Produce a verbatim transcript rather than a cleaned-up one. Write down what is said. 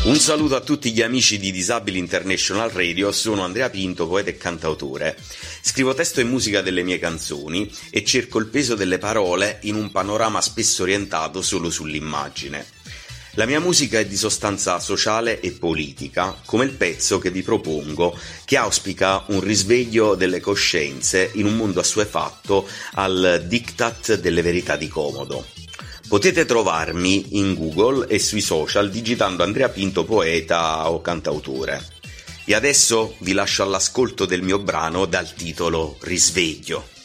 Un saluto a tutti gli amici di Disabili International Radio, sono Andrea Pinto, poeta e cantautore. Scrivo testo e musica delle mie canzoni e cerco il peso delle parole in un panorama spesso orientato solo sull'immagine. La mia musica è di sostanza sociale e politica, come il pezzo che vi propongo, che auspica un risveglio delle coscienze in un mondo assuefatto al diktat delle verità di comodo. Potete trovarmi in Google e sui social digitando Andrea Pinto poeta o cantautore. E adesso vi lascio all'ascolto del mio brano dal titolo Risveglio.